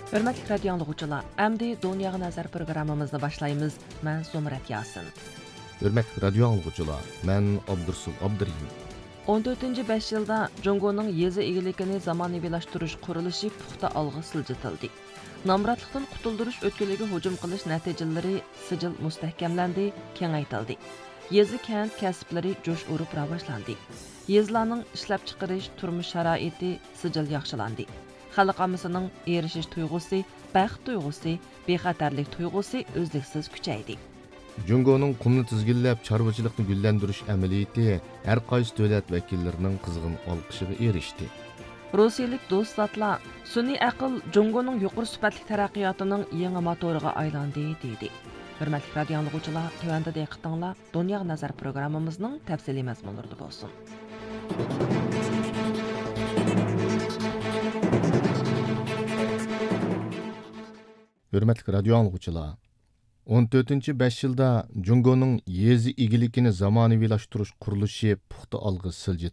Hörmətli radio dinləyicilər, əmdi Dunyağa Nəzər proqramımızı başlayırıq. Mən Zumrat Yasin. Hörmətli radio dinləyicilər, mən Abdursul Abdurrahim. 14-5 yılda Cungo'nun yezi egiligini zamanıvilaştırış qurilishi puxta algı siljitildi. Namratlıqdan qutulduruş ötkülüge hücum qilish natijaları sijil mustahkamlandi, kengaytildi. Yezi kent kasblari jo'sh urib rivojlandi. Yezlarning ishlab chiqarish turmush sharoiti sijil yaxshilandi. Xalq omasining erishish tuyg'usi, baxt tuyg'usi, bexatarlik tuyg'usi o'zliksiz kuchaydi. Jungo'nun qumni tizginlab chorvachilikni gullantirish amaliyoti har qaysi davlat vakillarining qizg'in olqishiga erishdi. Rusiyalik do'stlar, sun'iy aql Jungo'ning yuqori sifatli taraqqiyotining yangi motoriga aylandi deydi. Hurmatli radio dinləyicilər, tövəndə diqqətinizlər Dunyağa Nəzər proqramımızın təfsili məzmunlarında olsun. Hörmətli radio dinləyicilər, 14-5 yılda Jungo'nun yezi egiligini zamanıvilaştırış qurilishi puxta algı siljitildi.